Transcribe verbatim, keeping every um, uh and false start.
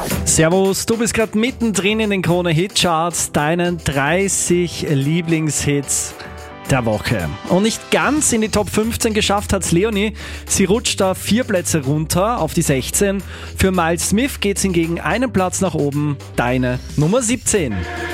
Servus, du bist gerade mittendrin in den Krone-Hit-Charts, deinen dreißig Lieblingshits der Woche. Und nicht ganz in die Top fünfzehn geschafft hat's Leonie. Sie rutscht da vier Plätze runter auf die sechzehn. Für Miles Smith geht's hingegen einen Platz nach oben, deine Nummer siebzehn.